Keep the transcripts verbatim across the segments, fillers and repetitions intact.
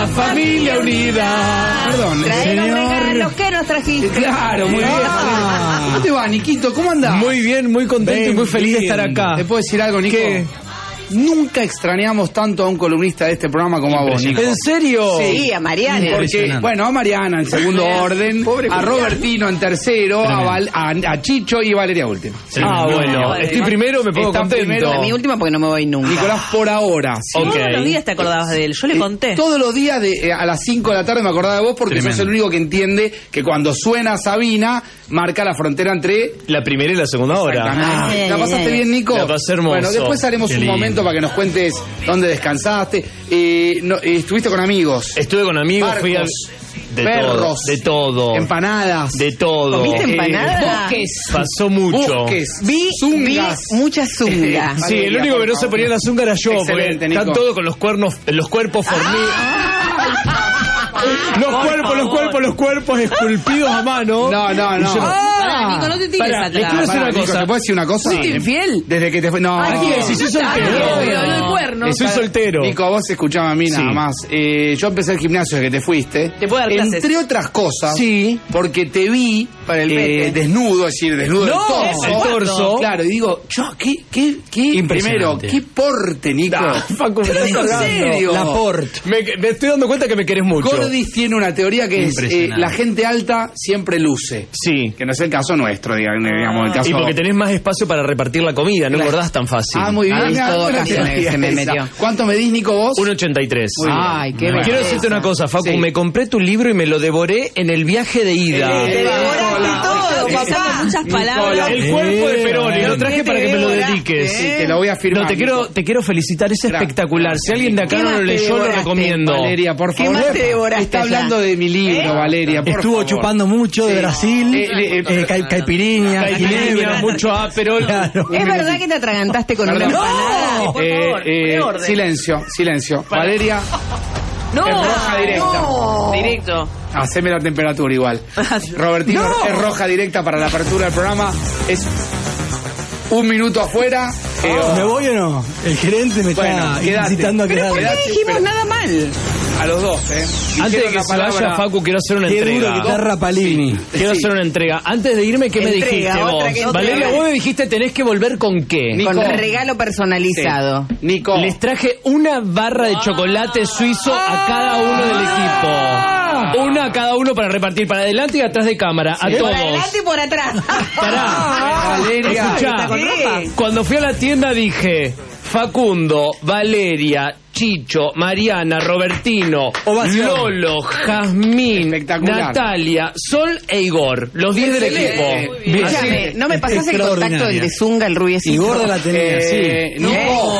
La familia unida. Perdón, Trae los regalos que nos trajiste. Claro, muy bien. Ah. ¿Cómo te va, Niquito? ¿Cómo andás? Muy bien, muy contento Bien, y muy feliz bien. de estar acá. ¿Te puedo decir algo, Nico? ¿Qué? Nunca extrañamos tanto a un columnista de este programa como a vos, Nico. ¿En serio? Sí, a Mariana. Porque, bueno, a Mariana en segundo orden, a Robertino en tercero, a, Val- a, a Chicho y Valeria última. Ah, bueno, estoy primero, me pongo Está contento. primero. Mi última porque no me voy nunca. Nicolás por ahora. Sí. Ok. Todos los días te acordabas de él, yo le Eh, conté. Todos los días de, eh, a las cinco de la tarde me acordaba de vos porque Tremendo. sos el único que entiende que cuando suena Sabina marca la frontera entre... La primera y la segunda hora. Exactamente. ¿La pasaste bien, Nico? La pasé hermoso. Bueno, después haremos Qué un lindo. momento para que nos cuentes dónde descansaste. Eh, no, eh, estuviste con amigos. Estuve con amigos, Barcos, fui al... De perros, todo, de todo. empanadas. De todo. ¿Comiste Eh, empanada? bosques. Pasó mucho. Bosques. Vi, vi Zungas. mucha zunga. Sí, el único que no se ponía la zunga era yo, Excelente, porque Nico. están todos con los cuernos, los cuerpos fornidos. Los cuerpos, los cuerpos, los cuerpos esculpidos a mano. No, no, Y no. yo- Pará, Nico, no te tires Pará, atrás. les quiero decir Pará, una Nico, cosa. ¿te puedo decir una cosa? ¿Fuiste infiel? Desde que te fue... No, Ay, no. ¿Qué? Si soy soltero. Pero lo de cuernos. Soy soltero. Nico, vos escuchame a mí Sí. nada más. Eh, yo empecé el gimnasio desde que te fuiste. Te puedo dar clases. Entre otras cosas, Sí. porque te vi Para el eh, pete. desnudo, es decir, desnudo del No, torso. el torso. Claro, y digo, yo, ¿qué, qué, qué? Primero, Impresionante. ¿qué porte, Nico? Ah, Facu, me Te lo estás digo en cargando. serio. Laporte. Me, me estoy dando cuenta que me querés mucho. Gordis tiene una teoría que es eh, Impresionante. la gente alta siempre luce. Sí. Que no es el caso nuestro, digamos, digamos el caso. Y porque tenés más espacio para repartir la comida, no Claro. engordás tan fácil. Ah, muy bien. Ah, en Ah, todo buena caso teoría se me esa. metió. ¿Cuánto medís, Nico, vos? uno ochenta y tres. Muy bien. Ay, qué Quiero belleza. decirte una cosa, Facu, Sí. me compré tu libro y me lo devoré en el viaje de ida. Eh, Te devoraste Nicola. todo, Estás usando papá. muchas palabras. El cuerpo de Perón, y lo traje ¿Qué para te que me lo devoraste, dediques. Sí, te lo voy a firmar. No, te quiero, Nico. te quiero felicitar, es Gracias. espectacular. Si alguien de acá ¿Qué no más lo te leyó, lo devoraste, recomiendo. Valeria, por ¿Qué favor. más te devoraste Está allá? hablando de mi libro, Valeria, por Estuvo favor. chupando mucho de Brasil, Eh, eh, eh, eh, cai- caipirinha, Caipirinha, ginebra. mucho Aperol. Claro. ¿Es verdad que te atragantaste con una Perdón. empanada? Por Eh, favor, eh, de orden. silencio, silencio. Valeria, No, es roja directa. Directo. Haceme la temperatura igual. Robertino No. es roja directa para la apertura del programa. Es un minuto afuera. eh, ¿Me voy o no? El gerente me Bueno, está quédate. incitando a ¿Pero por quedarme. qué dijimos pero- nada mal? a los dos, ¿eh? Antes de Dijeron que la se vaya, palabra- Facu, quiero hacer una Qué entrega. duro que está Rapalini. Quiero Sí. hacer una entrega. Antes de irme, ¿qué me Entrega, dijiste otra vos? que entrega. Valeria, vos me dijiste tenés que volver con qué. Nico. Con regalo personalizado. Sí. Nico. Les traje una barra de chocolate suizo a cada uno del equipo. Una a cada uno para repartir para adelante y atrás de cámara. A Por todos. adelante y por atrás. Pará. Valeria. Escuchá, ¿Está con ropa? cuando fui a la tienda dije Facundo, Valeria, Chicho, Mariana, Robertino, Ovación. Lolo, Jazmín, Espectacular. Natalia, Sol e Igor. Los diez del Excelente. equipo. Bien. Escúchame, ¿no me pasás el Extraordinaria. contacto del de Zunga, el Y rubiecito? gorda la tenía, Eh, sí. Nico.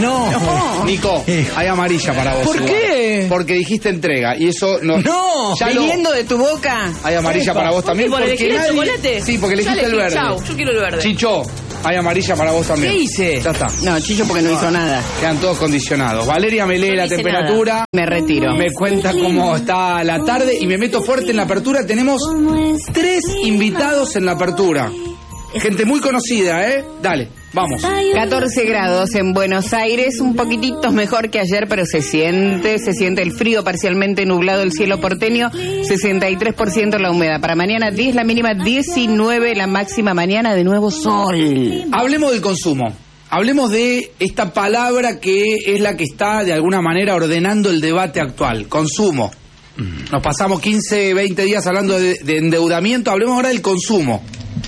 No. Nico, hay amarilla para vos. ¿Por igual. qué? Porque dijiste entrega y eso no. No. Ya lo- Viniendo de tu boca. Hay amarilla para vos también. ¿Por porque elegir el nadie- chocolate? Sí, porque elegiste Ya el elegí, verde. chau, yo quiero el verde. Chicho, hay amarilla para vos también. ¿Qué hice? Ya está. No, Chicho porque no hizo nada. Quedan todos condicionados. Valeria me lee Yo no la hice temperatura. Me retiro. Me cuenta cómo está la tarde y me meto fuerte en la apertura. Tenemos tres invitados en la apertura. Gente muy conocida, ¿eh? Dale, vamos. catorce grados en Buenos Aires, un poquitito mejor que ayer, pero se siente, se siente el frío, parcialmente nublado el cielo porteño, sesenta y tres por ciento la humedad. Para mañana diez, la mínima diecinueve, la máxima mañana de nuevo sol. Hablemos del consumo. Hablemos de esta palabra que es la que está de alguna manera ordenando el debate actual. Consumo. Nos pasamos quince, veinte días hablando de, de endeudamiento. Hablemos ahora del consumo.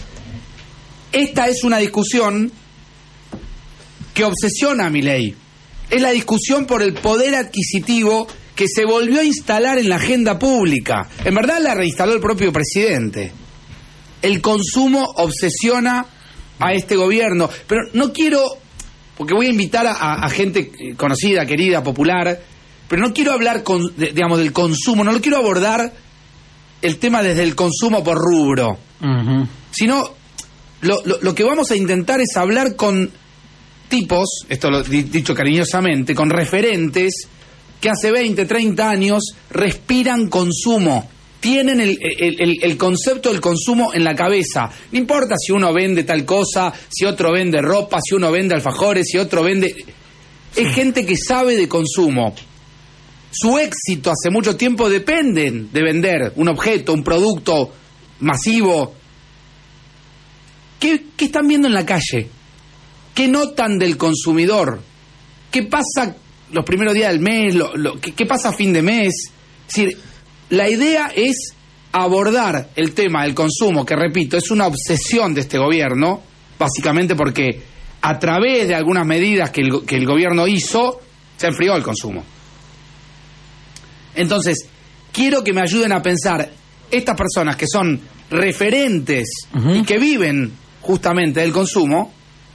Esta es una discusión que obsesiona a Milei. Es la discusión por el poder adquisitivo que se volvió a instalar en la agenda pública. En verdad la reinstaló el propio presidente. El consumo obsesiona a este gobierno. Pero no quiero, porque voy a invitar a, a gente conocida, querida, popular, pero no quiero hablar, con, de, digamos, del consumo, no lo quiero abordar el tema desde el consumo por rubro, Ujú. sino lo, lo, lo que vamos a intentar es hablar con tipos, esto lo he dicho cariñosamente, con referentes que hace veinte, treinta años respiran consumo. Tienen el, el, el, el concepto del consumo en la cabeza. No importa si uno vende tal cosa, si otro vende ropa, si uno vende alfajores, si otro vende... Es gente que sabe de consumo. su éxito hace mucho tiempo dependen de vender un objeto, un producto masivo. ¿Qué, qué están viendo en la calle? ¿Qué notan del consumidor? ¿Qué pasa los primeros días del mes? Lo, lo, ¿qué, ¿Qué pasa a fin de mes? Es decir, la idea es abordar el tema del consumo, que repito, es una obsesión de este gobierno, básicamente porque a través de algunas medidas que el, que el gobierno hizo, se enfrió el consumo. Entonces, quiero que me ayuden a pensar estas personas que son referentes uh-huh. y que viven justamente del consumo,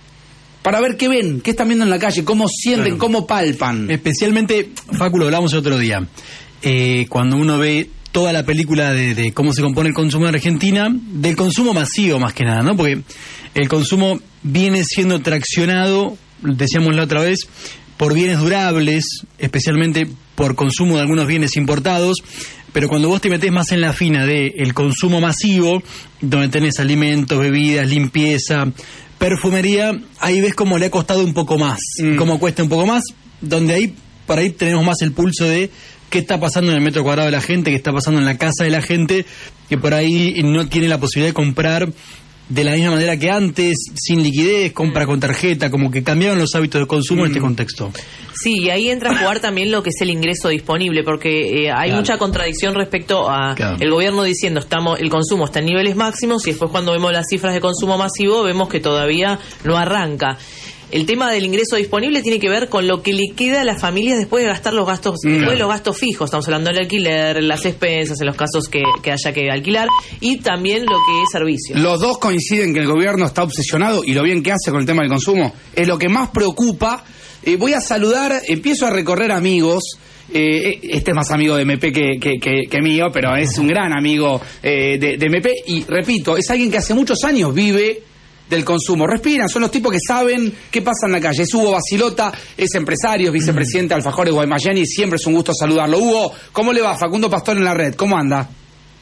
para ver qué ven, qué están viendo en la calle, cómo sienten, claro. cómo palpan. Especialmente, Facu, lo hablamos el otro día, eh, cuando uno ve toda la película de, de cómo se compone el consumo en Argentina, del consumo masivo más que nada, ¿no? Porque el consumo viene siendo traccionado, decíamos la otra vez, por bienes durables, especialmente por consumo de algunos bienes importados, pero cuando vos te metés más en la fina de el consumo masivo, donde tenés alimentos, bebidas, limpieza, perfumería, ahí ves cómo le ha costado un poco más, mm. cómo cuesta un poco más, donde ahí, por ahí tenemos más el pulso de qué está pasando en el metro cuadrado de la gente, qué está pasando en la casa de la gente, que por ahí no tiene la posibilidad de comprar de la misma manera que antes, sin liquidez, compra con tarjeta, como que cambiaron los hábitos de consumo mm. en este contexto. Sí, y ahí entra a jugar también lo que es el ingreso disponible, porque eh, hay claro. mucha contradicción respecto a claro. el gobierno diciendo estamos el consumo está en niveles máximos y después cuando vemos las cifras de consumo masivo vemos que todavía no arranca. El tema del ingreso disponible tiene que ver con lo que le queda a las familias después de gastar los gastos, mm. después de los gastos fijos. Estamos hablando del alquiler, las expensas, en los casos que, que haya que alquilar, y también lo que es servicio. Los dos coinciden que el gobierno está obsesionado, y lo bien que hace con el tema del consumo es lo que más preocupa. Eh, voy a saludar, empiezo a recorrer amigos. Eh, este es más amigo de M P que, que, que, que mío, pero es un gran amigo eh, de, de M P. Y repito, es alguien que hace muchos años vive del consumo. Respiran, son los tipos que saben qué pasa en la calle. Es Hugo Basilota, es empresario, es vicepresidente de Alfajores Guaymallén, y siempre es un gusto saludarlo. Hugo, ¿cómo le va? Facundo Pastor en la red, ¿cómo anda?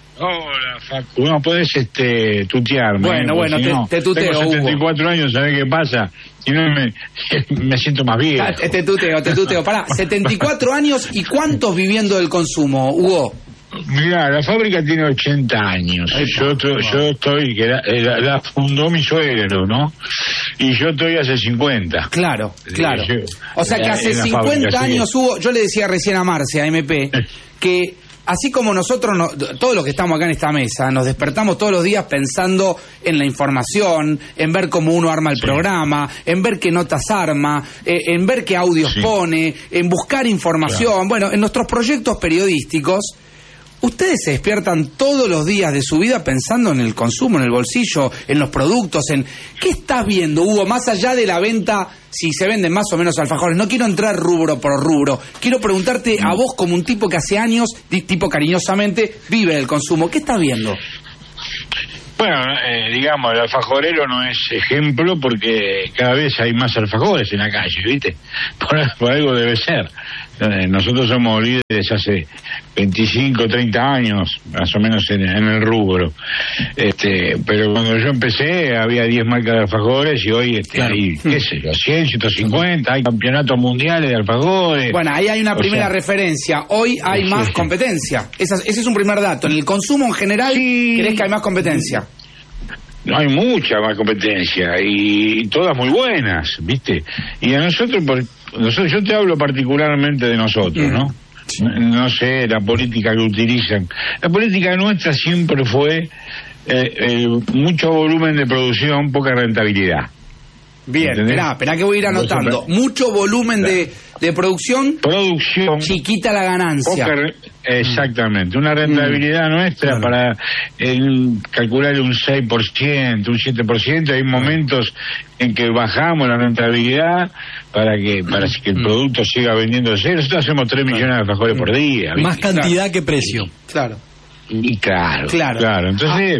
Hola, Facu, no podés este, tutearme. Bueno, bueno, si te, no, te tuteo, tengo setenta y cuatro Hugo. años, ¿sabés qué pasa? Si no, me, me siento más viejo. Te tuteo, te tuteo. Pará, setenta y cuatro años, ¿y cuántos viviendo del consumo, Hugo? Mirá, la fábrica tiene ochenta años. Ay, yo, to, yo estoy, que la, la, la fundó mi suegro, ¿no? Y yo estoy hace cincuenta. Claro, claro. Yo, o sea que hace cincuenta fábrica, años, sí. Hugo, yo le decía recién a Marcia, a M P, que así como nosotros, no, todos los que estamos acá en esta mesa, nos despertamos todos los días pensando en la información, en ver cómo uno arma el sí. programa, en ver qué notas arma, eh, en ver qué audios sí. pone, en buscar información. Claro. Bueno, en nuestros proyectos periodísticos, ustedes se despiertan todos los días de su vida pensando en el consumo, en el bolsillo, en los productos, en... ¿Qué estás viendo, Hugo? Más allá de la venta, si se venden más o menos alfajores. No quiero entrar rubro por rubro. Quiero preguntarte a vos, como un tipo que hace años, tipo cariñosamente, vive del consumo. ¿Qué estás viendo? Bueno, eh, digamos, el alfajorero no es ejemplo porque cada vez hay más alfajores en la calle, ¿viste? Por, por algo debe ser. Eh, nosotros somos líderes hace veinticinco, treinta años, más o menos en, en el rubro. Este, pero cuando yo empecé había diez marcas de alfajores y hoy este, claro. hay, qué sé yo, cien, ciento cincuenta, hay campeonatos mundiales de alfajores. Bueno, ahí hay una o primera sea, referencia. Hoy hay sí, más sí. competencia. Esa, ese es un primer dato. En el consumo en general, sí. ¿crees que hay más competencia? No, hay mucha más competencia y todas muy buenas, ¿viste? Y a nosotros, por, nosotros yo te hablo particularmente de nosotros, ¿no? Sí. No sé, la política que utilizan. La política nuestra siempre fue eh, eh, mucho volumen de producción, poca rentabilidad. Bien, esperá, esperá que voy a ir anotando. Mucho volumen de, de producción, producción, chiquita la ganancia. Poca, exactamente, una rentabilidad mm. nuestra claro. para el, calcular un seis por ciento, un siete por ciento. Hay momentos en que bajamos la rentabilidad para que para que el producto siga vendiéndose. Nosotros hacemos tres millones de alfajores por día. ¿viste? Más cantidad claro. que precio. Claro. Y claro, claro, claro. Entonces, ah.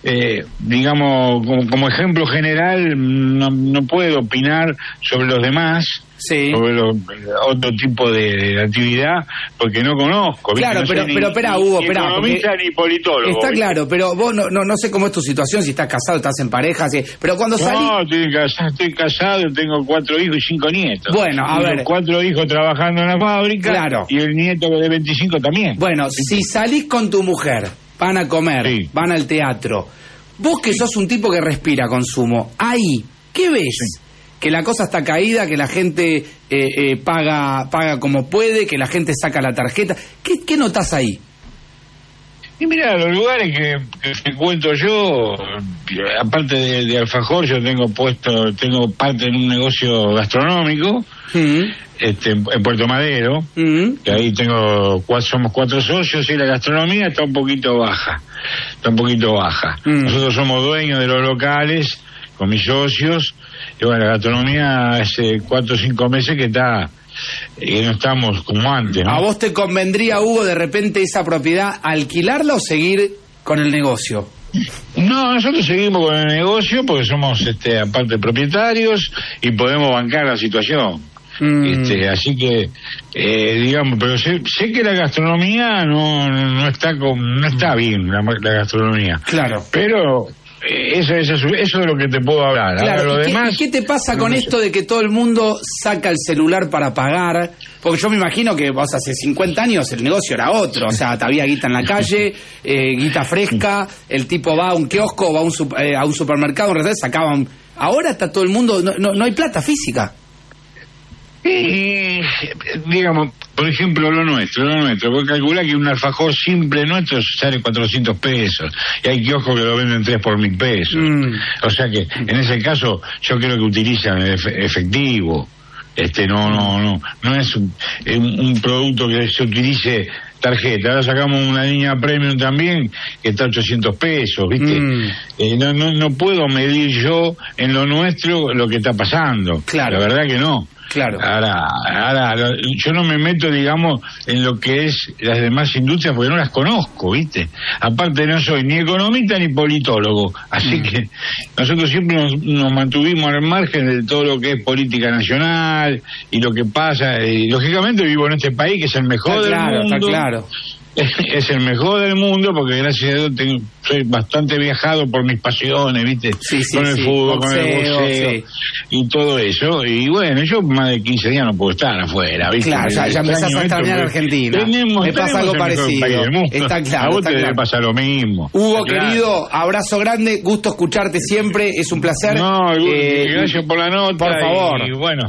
eh, digamos, como, como ejemplo general, no, no puedo opinar sobre los demás, sí. sobre lo, otro tipo de, de actividad, porque no conozco. ¿viste? Claro, no pero, ni, pero espera, ni, Hugo, ni espera. economista ni politólogo. Está ¿viste? claro, pero vos no, no, no sé cómo es tu situación, si estás casado, estás en pareja, si, pero cuando salís... No, estoy casado, estoy casado, tengo cuatro hijos y cinco nietos. Bueno, a y ver. los cuatro hijos trabajando en la fábrica, Claro. y el nieto de veinticinco también. Bueno, si salís con tu mujer, van a comer, Sí. van al teatro, vos que sos un tipo que respira consumo, ahí, ¿qué ves? Sí. Que la cosa está caída, que la gente eh, eh, paga paga como puede, que la gente saca la tarjeta. ¿Qué, qué notás ahí? Y mira, los lugares que, que frecuento yo, aparte de, de alfajor, yo tengo puesto, tengo parte en un negocio gastronómico, Mm, este, en Puerto Madero, mm, que ahí tengo, cuatro, somos cuatro socios, y la gastronomía está un poquito baja, está un poquito baja. Mm. Nosotros somos dueños de los locales, con mis socios, y bueno, la gastronomía hace cuatro o cinco meses que está, que no estamos como antes, ¿no? ¿A vos te convendría, Hugo, de repente esa propiedad alquilarla o seguir con el negocio? No, nosotros seguimos con el negocio porque somos, este, aparte propietarios y podemos bancar la situación. Mm. Este, así que, eh, digamos, pero sé, sé que la gastronomía no, no está con, no está bien, la, la gastronomía. Claro. Pero eh, eso, eso, eso es lo que te puedo hablar. Claro, Ahora, lo ¿y qué, demás, y qué te pasa no con sé. esto de que todo el mundo saca el celular para pagar? Porque yo me imagino que vos hace cincuenta años el negocio era otro, o sea, había guita en la calle, eh, guita fresca, el tipo va a un kiosco, va a un, sup- eh, a un supermercado, un restaurante, sacaban... Ahora está todo el mundo, no, no, no hay plata física. Y, digamos, por ejemplo, lo nuestro, lo nuestro, porque calcula que un alfajor simple nuestro sale cuatrocientos pesos, y hay kioscos que lo venden tres por mil pesos. Mm. O sea que, en ese caso, yo creo que utilizan el efe- efectivo. Este, no, no, no, no es un, un, un producto que se utilice tarjeta. Ahora sacamos una línea premium también, que está a ochocientos pesos, ¿viste? Mm. Eh, no, no, no puedo medir yo en lo nuestro lo que está pasando. Claro. La verdad que no. Claro. Ahora, ahora, yo no me meto, digamos, en lo que es las demás industrias porque no las conozco, ¿viste? Aparte no soy ni economista ni politólogo, así Mm. que nosotros siempre nos, nos mantuvimos al margen de todo lo que es política nacional y lo que pasa. Y lógicamente vivo en este país que es el mejor Está del claro, mundo. está claro. Es el mejor del mundo porque gracias a Dios tengo, soy bastante viajado por mis pasiones, ¿viste? Sí, sí, con el sí. fútbol, con el Boxeo, boxeo sí. y todo eso. Y bueno, yo más de quince días no puedo estar afuera, ¿viste? Claro, ya, ya empezás a extrañar Argentina. Tenemos, Me pasa tenemos algo el mejor parecido. país del mundo. Está claro, A vos está te debe claro. pasar lo mismo. Hugo, Está claro. querido, abrazo grande, gusto escucharte siempre, es un placer. No, Eh, gracias por la nota. por favor. Y, bueno,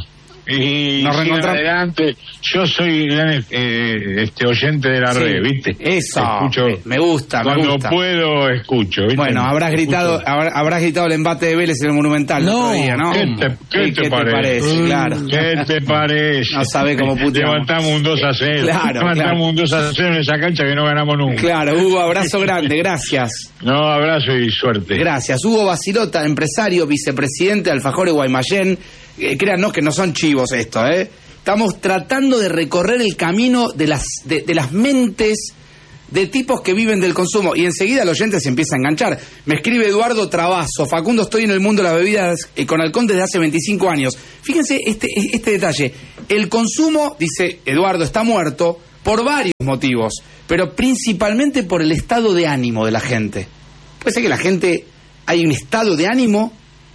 y Nos sigan reencontramos. adelante. Yo soy gran eh, este oyente de la Sí. red, ¿viste? Eso, Escucho, me gusta, me cuando gusta. puedo, escucho, ¿viste? Bueno, habrás Escucho. gritado, habrá- habrás gritado el empate de Vélez en el Monumental el No, otro día, ¿no? ¿Qué te, qué Sí, te parece? Claro. ¿Qué te parece? No sabe cómo puteamos. Levantamos un dos a cero. Claro, Levantamos claro. un dos a cero en esa cancha que no ganamos nunca. Claro, Hugo, abrazo grande, gracias. No, abrazo y suerte. Gracias. Hugo Basilota, empresario, vicepresidente de Alfajores Guaymallén. Eh, créanos que no son chivos esto, ¿eh? Estamos tratando de recorrer el camino de las, de, de las mentes de tipos que viven del consumo. Y enseguida el oyente se empieza a enganchar. Me escribe Eduardo Trabazo. Facundo, estoy en el mundo de las bebidas eh, con alcohol desde hace veinticinco años. Fíjense este, este detalle. El consumo, dice Eduardo, está muerto por varios motivos, pero principalmente por el estado de ánimo de la gente. Puede ser que la gente, hay un estado de ánimo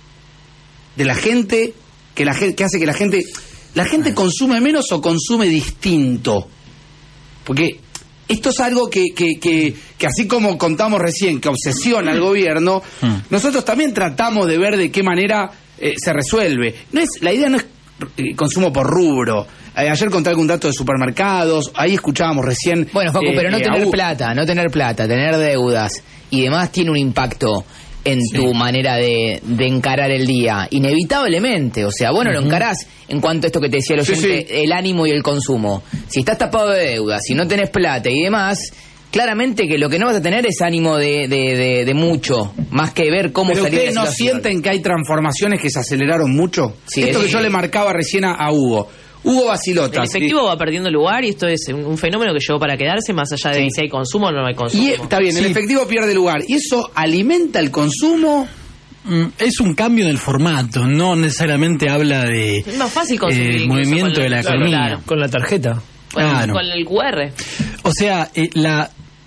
de la gente que, la, gen- que hace que la gente... ¿La gente consume menos o consume distinto? Porque esto es algo que, que, que, que así como contamos recién, que obsesiona al gobierno, nosotros también tratamos de ver de qué manera eh, se resuelve. No es, la idea no es eh, consumo por rubro. Eh, ayer conté algún dato de supermercados, ahí escuchábamos recién... Bueno, Facu, eh, pero no eh, tener a U- plata, no tener plata, tener deudas y demás tiene un impacto en tu manera de, de encarar el día, inevitablemente. O sea, bueno, lo encarás en cuanto a esto que te decía el Sí, oyente, sí. el ánimo y el consumo. Si estás tapado de deudas, si no tenés plata y demás, claramente que lo que no vas a tener es ánimo de, de, de, de mucho, más que ver cómo ¿Pero salir de ustedes la no situación. sienten que hay transformaciones que se aceleraron mucho? Sí, Esto es- que yo le marcaba recién a, a Hugo. Hugo Basilota. El efectivo va perdiendo lugar y esto es un, un fenómeno que llegó para quedarse, más allá de Sí. si hay consumo o no hay consumo. Y está bien, el Sí. efectivo pierde lugar. ¿Y eso alimenta el consumo? Mm, Es un cambio en el formato, no necesariamente habla de Es más fácil consumir eh, incluso movimiento con de la el- claro, economía. claro. Con la tarjeta. Con, Claro. con el Q R. O sea, eh, la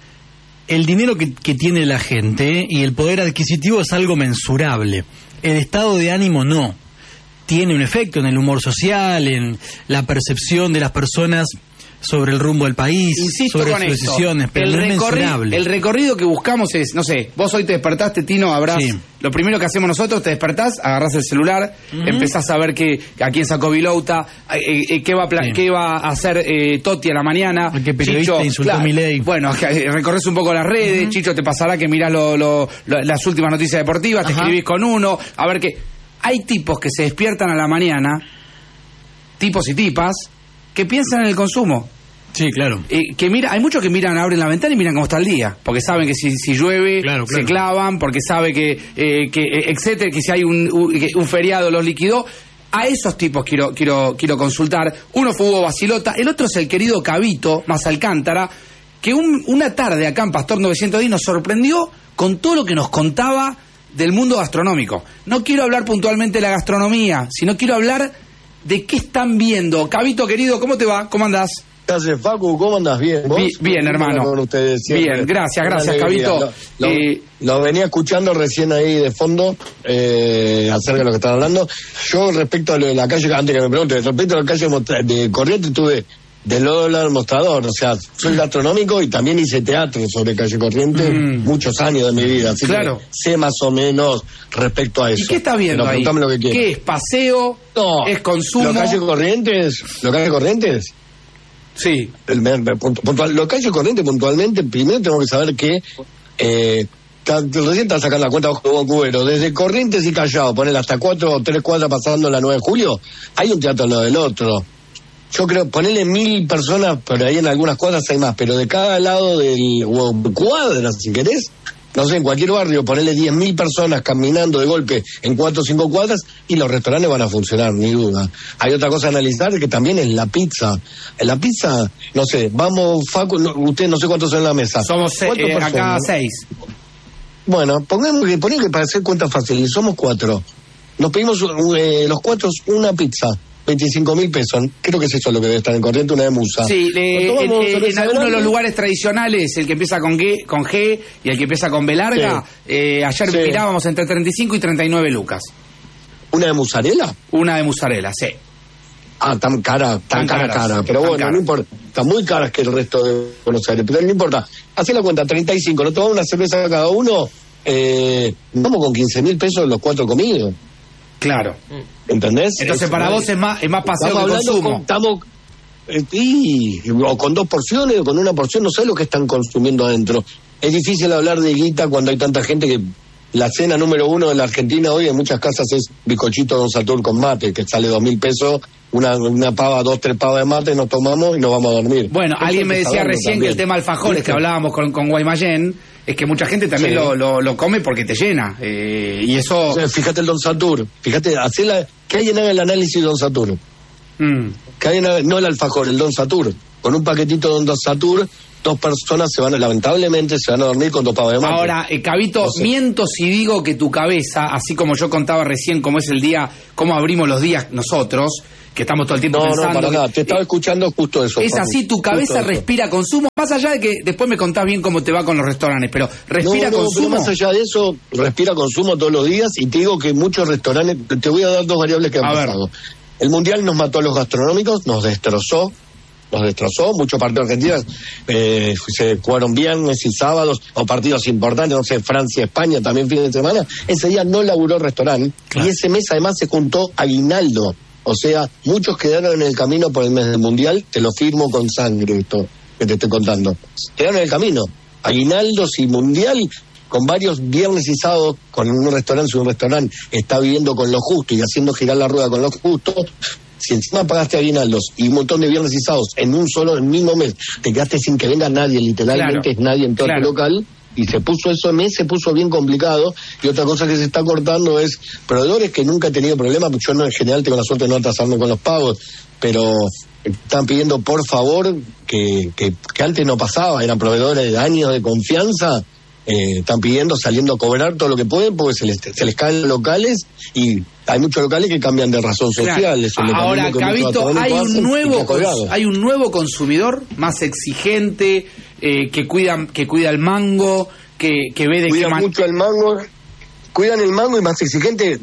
el dinero que, que tiene la gente y el poder adquisitivo es algo mensurable. El estado de ánimo no. Tiene un efecto en el humor social, en la percepción de las personas sobre el rumbo del país, Insisto sobre con sus esto. decisiones, pero el, no es recorri- mensurable. el recorrido que buscamos es, no sé, vos hoy te despertaste, Tino, habrás... Sí. Lo primero que hacemos nosotros, te despertás, agarrás el celular, empezás a ver que, a quién sacó Vilouta, eh, eh, qué, va a pla- Sí. qué va a hacer eh, Totti a la mañana. ¿A qué periodista insultó a Milei? Bueno, que recorres un poco las redes, Chicho te pasará que mirás lo- lo- lo- las últimas noticias deportivas, te Ajá. escribís con uno, a ver qué... Hay tipos que se despiertan a la mañana, tipos y tipas, que piensan en el consumo. Sí, claro. Eh, que mira, hay muchos que miran, abren la ventana y miran cómo está el día, porque saben que si, si llueve Claro, se claro. clavan, porque sabe que, eh, que eh, etcétera, que si hay un, un, que un feriado los liquidó. A esos tipos quiero quiero quiero consultar. Uno fue Hugo Basilota, el otro es el querido Cabito Más Alcántara, que un, una tarde acá en Pastor novecientos diez nos sorprendió con todo lo que nos contaba del mundo gastronómico. No quiero hablar puntualmente de la gastronomía, sino quiero hablar de qué están viendo. Cabito querido, ¿cómo te va? ¿Cómo andás? ¿Qué haces, Facu? ¿Cómo andas? ¿Bien? ¿Vos? Bi- bien, hermano. Con ustedes siempre. Bien, gracias, Una gracias, alegría. Cabito. Lo, lo- Eh, lo venía escuchando recién ahí de fondo, eh, acerca de lo que están hablando. Yo, respecto a lo de la calle, antes que me pregunte, respecto a la calle Mostra- de Corrientes, tuve del Lola al Mostrador. O sea, soy gastronómico y también hice teatro sobre calle Corrientes Mm. muchos años de mi vida. Así Claro. que sé más o menos respecto a eso. ¿Y qué estás viendo Pero ahí? preguntame lo que quieras. ¿Qué es? ¿Paseo? No, ¿Es consumo? ¿Lo calle Corrientes? ¿Lo calle Corrientes? Sí. El, me- me- puntu- puntual, lo calle Corrientes puntualmente, primero tenemos que saber que eh, ta- recién está sacando la cuenta bajo Hugo Cubero, desde Corrientes y Callao, poner hasta cuatro o tres cuadras pasando la nueve de julio, hay un teatro al lado del otro. Yo creo, ponerle mil personas, pero ahí en algunas cuadras hay más, pero de cada lado del, o cuadras, si querés, no sé, en cualquier barrio, ponerle diez mil personas caminando de golpe en cuatro o cinco cuadras y los restaurantes van a funcionar, ni duda. Hay otra cosa a analizar que también es la pizza. En la pizza, no sé, vamos, Facu, no, usted no sé cuántos son en la mesa. Somos se- ¿Cuántas eh, acá personas? seis. Bueno, pongamos que, ponemos que para hacer cuentas fáciles, somos cuatro. Nos pedimos eh, los cuatro una pizza. veinticinco mil pesos, creo que es eso lo que debe estar en Corrientes, una de musa. Sí, le- Nos en, tomamos en- cerveza en algunos de los grande. lugares tradicionales, el que empieza con G, con G y el que empieza con B larga, eh, ayer Sí. mirábamos entre treinta y cinco y treinta y nueve lucas. ¿Una de mozzarella? Una de mozzarella, sí. Ah, tan cara, Tan tan, cara, caras, cara. Pero tan bueno, caras. no importa. Está muy caras que el resto de Buenos Aires. Pero no importa. Hacé la cuenta, treinta y cinco. Nos tomamos una cerveza cada uno. Eh, vamos con quince mil pesos los cuatro comidos. Claro. ¿Entendés? Entonces Es- para vos es más, es más paseo Estamos que hablando consumo. con- estamos, eh, y- o con dos porciones o con una porción, no sé lo que están consumiendo adentro. Es difícil hablar de guita cuando hay tanta gente que la cena número uno de la Argentina hoy en muchas casas es bizcochito Don Satur con mate, que sale dos mil pesos, una, una pava, dos, tres pavas de mate, nos tomamos y nos vamos a dormir. Bueno, Eso alguien hay me que decía saberlo recién que también. el tema alfajores que hablábamos con, con Guaymallén es que mucha gente también Sí. lo, lo, lo come porque te llena. eh, y eso... O sea, fíjate el Don Satur, fíjate, hacé la, ¿qué hay en el análisis de Don Satur? Mm. Que hay en- no el alfajor, el Don Satur. Con un paquetito de Don Satur, dos personas se van, a- lamentablemente, se van a dormir con dos pavas de mate. Ahora, eh, Cabito, No sé. miento si digo que tu cabeza, así como yo contaba recién cómo es el día, cómo abrimos los días nosotros, que estamos todo el tiempo No, no, pensando... para nada. Te estaba eh, escuchando justo eso. es Facu. así, tu Justo cabeza eso. respira consumo, más allá de que después me contás bien cómo te va con los restaurantes, pero respira no, no, consumo. pero más allá de eso, respira consumo todos los días y te digo que muchos restaurantes, te voy a dar dos variables que han A ver. pasado. El Mundial nos mató a los gastronómicos, nos destrozó, nos destrozó, muchos partidos argentinos eh, se jugaron viernes y sábados, o partidos importantes, no sé, Francia, España, también fin de semana, ese día no laburó el restaurante, Claro. y ese mes además se juntó aguinaldo, o sea, muchos quedaron en el camino por el mes del Mundial, te lo firmo con sangre esto que te estoy contando, quedaron en el camino, aguinaldos y Mundial, con varios viernes y sábados, con un restaurante, si un restaurante está viviendo con lo justo y haciendo girar la rueda con lo justo, si encima pagaste aguinaldos y un montón de viernes y sábados en un solo, en el mismo mes, te quedaste sin que venga nadie, literalmente Claro, es nadie en todo claro. el local, Y se puso eso, mes se puso bien complicado. Y otra cosa que se está cortando es proveedores que nunca he tenido problemas, porque yo no, en general tengo la suerte de no atrasarme con los pagos, pero están pidiendo por favor que, que, que antes no pasaba, eran proveedores de años de confianza, eh, están pidiendo, saliendo a cobrar todo lo que pueden, porque se les, se les caen los locales y hay muchos locales que cambian de razón social. Claro. Es un Ahora, Gabito, hay un nuevo cons- hay un nuevo consumidor más exigente, eh, que cuida que cuida el mango, que, que ve de cuidan qué man- mucho el mango, cuidan el mango y más exigente,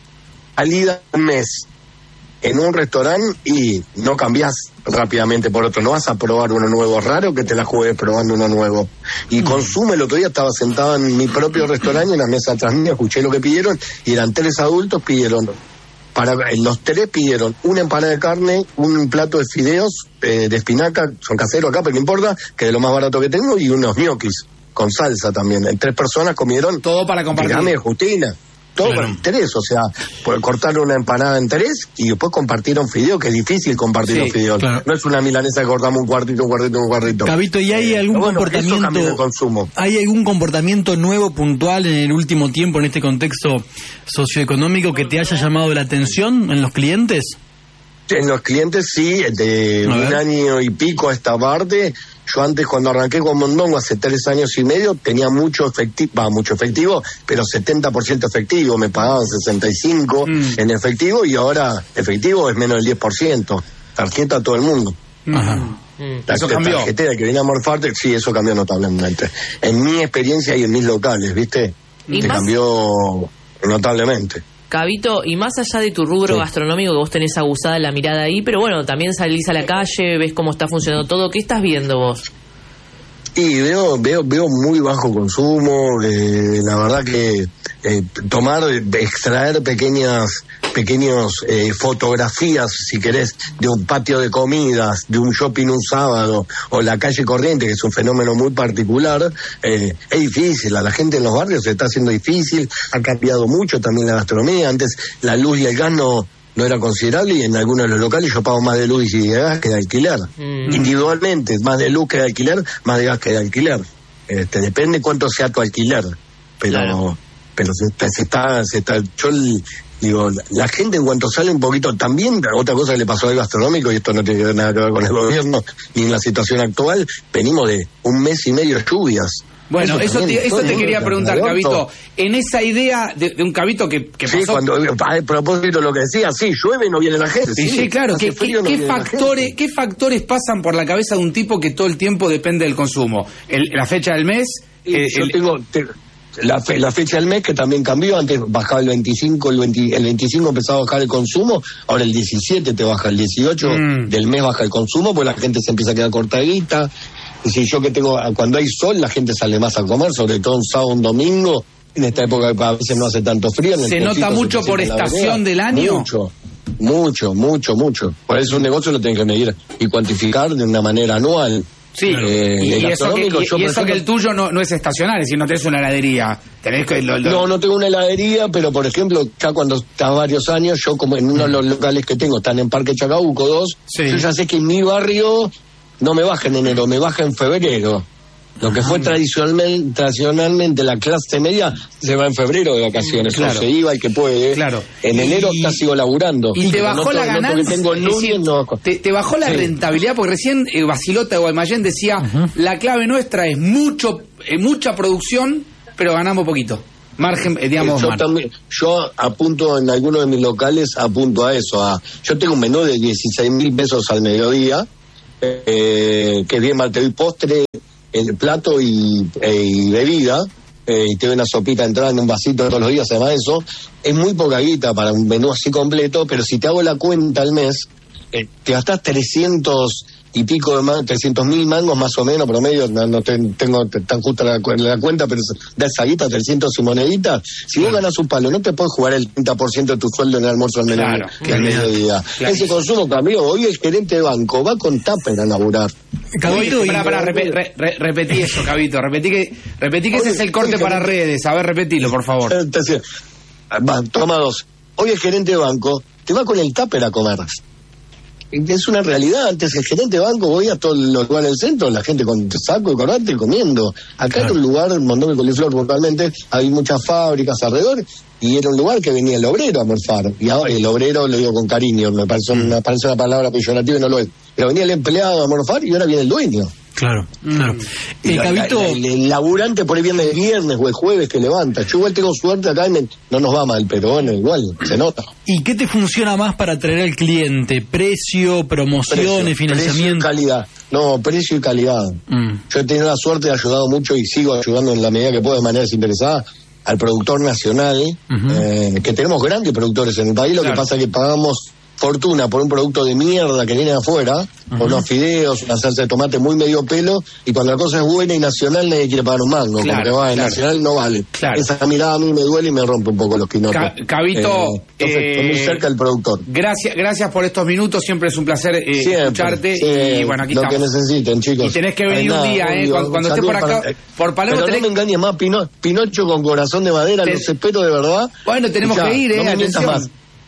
salida al mes en un restaurante y no cambiás rápidamente por otro, no vas a probar uno nuevo, raro que te la juegues probando uno nuevo. Y mm. Consumo, el otro día estaba sentado en mi propio restaurante, en la mesa atrás mía, escuché lo que pidieron, y eran tres adultos, pidieron, para los tres pidieron una empanada de carne, un plato de fideos, eh, de espinaca, son caseros acá, pero no importa, que es lo más barato que tengo, y unos ñoquis, con salsa también. En tres personas comieron. Todo para compartir. Dígame, Justina. Todo claro. Para tres, o sea, cortaron una empanada en tres y después compartieron fideos, que es difícil compartir sí, los fideos. Claro. No es una milanesa que cortamos un cuartito, un cuartito, un cuartito. Gabito, ¿y hay algún bueno, comportamiento consumo. ¿Hay algún comportamiento nuevo, puntual en el último tiempo, en este contexto socioeconómico, que te haya llamado la atención en los clientes? En los clientes sí, de un año y pico a esta parte. Yo antes, cuando arranqué con Mondongo hace tres años y medio, tenía mucho efectivo, bah, mucho efectivo, pero setenta por ciento efectivo, me pagaban sesenta y cinco por ciento mm. en efectivo, y ahora efectivo es menos del diez por ciento. Tarjeta a todo el mundo. Ajá. Mm. La, eso la cambió. Tarjetera que viene a morfarte, sí, eso cambió notablemente. En mi experiencia y en mis locales, ¿viste? ¿Y Te más? Cambió notablemente. Gabito, y más allá de tu rubro sí. gastronómico, que vos tenés aguzada la mirada ahí, pero bueno, también salís a la calle, ves cómo está funcionando todo. ¿Qué estás viendo vos? Y veo veo veo muy bajo consumo, eh, la verdad que eh, tomar, extraer pequeñas pequeños eh, fotografías, si querés, de un patio de comidas, de un shopping un sábado, o la calle corriente, que es un fenómeno muy particular, eh, es difícil, a la gente en los barrios se está haciendo difícil, ha cambiado mucho también la gastronomía. Antes la luz y el gas no no era considerable, y en algunos de los locales yo pago más de luz y de gas que de alquiler. Mm. Individualmente, más de luz que de alquiler, más de gas que de alquiler. Este, depende cuánto sea tu alquiler. Pero claro. pero se, se está, se está, yo digo, la gente en cuanto sale un poquito, también otra cosa que le pasó al gastronómico, y esto no tiene nada que ver con el gobierno, ni en la situación actual, venimos de un mes y medio de lluvias. Bueno, eso, eso te, eso te quería preguntar, Gabito. En esa idea de, de un Gabito que, que sí, pasó... cuando, a propósito de lo que decía, sí, llueve y no viene la gente. Sí, sí, sí claro. ¿Qué, qué, no qué, factores, ¿Qué factores pasan por la cabeza de un tipo que todo el tiempo depende del consumo? El, la fecha del mes... Sí, eh, yo el, tengo... Te, La, fe, la fecha del mes, que también cambió. Antes bajaba el veinticinco, el, veinte, el veinticinco empezaba a bajar el consumo, ahora el diecisiete te baja, el dieciocho mm. del mes baja el consumo, pues la gente se empieza a quedar cortadita. Y si yo que tengo, cuando hay sol la gente sale más a comer, sobre todo un sábado, un domingo, en esta época a veces no hace tanto frío. ¿Se nota mucho por estación del año? Mucho, mucho, mucho, mucho. Por eso un negocio lo tienen que medir y cuantificar de una manera anual. Sí, eh, y, y eso, que, y, y eso que el tuyo no, no es estacional, es decir, no tenés una heladería. Tenés que, lo, lo... No, no tengo una heladería, pero por ejemplo, ya cuando está varios años, yo como en uno de los locales que tengo, están en Parque Chacabuco dos, sí. Yo ya sé que en mi barrio no me baja en enero, me baja en febrero. Lo que fue tradicionalmente, tradicionalmente la clase media se va en febrero de vacaciones, claro. Se iba el que puede. Claro. En enero y, ya sigo laburando. Y te bajó no, la no, ganancia. Tengo lunes, no. te, te bajó la sí. rentabilidad, porque recién eh, Basilota de Guaymallén decía, uh-huh. la clave nuestra es mucho, eh, mucha producción, pero ganamos poquito. Margen, eh, digamos. Yo, también, yo apunto en algunos de mis locales, apunto a eso. A, yo tengo un menú de dieciséis mil pesos al mediodía, eh, que bien mal te doy postre, el plato y, eh, y bebida, eh, y te doy una sopita entrada en un vasito todos los días, además eso, es muy poca guita para un menú así completo, pero si te hago la cuenta al mes, eh, te gastás trescientos y pico de man, trescientos mil mangos más o menos promedio, no, no te, tengo tan justa la, la cuenta, pero da esa guita, trescientos y moneditas. Si vos ganás un palo, no te puedes jugar el treinta por ciento de tu sueldo en el almuerzo al mediodía. Claro, que al mediodía. Claro. Ese consumo cambió. Hoy el gerente de banco va con tupper a laburar. Cabito, para, para, repet, re, re, repetí eso, Cabito, repetí que, repetí que ese es el corte para redes. A ver, repetilo, por favor. Entonces, va, toma dos. Hoy el gerente de banco te va con el tupper a comer. es una realidad. Antes el gerente de banco voy a todos los lugares del centro, la gente con saco y corbata y comiendo. Acá claro. Era un lugar, Mondongo y Coliflor puntualmente, hay muchas fábricas alrededor, y era un lugar que venía el obrero a morfar. Y ahora el obrero, lo digo con cariño, me parece, mm. me parece una palabra peyorativa y no lo es. Pero venía el empleado a morfar y ahora viene el dueño. Claro, claro. El, la, Cabito... la, la, el laburante por ahí viene el viernes o el jueves que levanta. Yo igual tengo suerte acá, y me, no nos va mal, pero bueno, igual, se nota. ¿Y qué te funciona más para atraer al cliente? ¿Precio, promociones, precio, financiamiento? Precio y calidad. No, precio y calidad. Mm. Yo he tenido la suerte de ayudado mucho y sigo ayudando en la medida que puedo de manera desinteresada al productor nacional, uh-huh. eh, que tenemos grandes productores en el país, lo claro. que pasa es que pagamos fortuna por un producto de mierda que viene de afuera, uh-huh. por unos fideos, una salsa de tomate muy medio pelo, y cuando la cosa es buena y nacional nadie quiere pagar un mango, claro, porque va, claro. nacional no vale. Claro. Esa mirada a mí me duele y me rompe un poco los quinotes. Ca- Cabito, eh, entonces, eh, muy cerca del productor. Gracias, gracias por estos minutos, siempre es un placer eh, siempre, escucharte, sí, y bueno, aquí lo estamos. Lo que necesiten, chicos. Y tenés que venir nada, un día, eh, cuando, cuando estés por acá, para, por Palermo. Pero tenés... no me engañes más, Pino, Pinocho con corazón de madera, Te... los espero de verdad. Bueno, tenemos ya, que ir, eh, no atención. Más.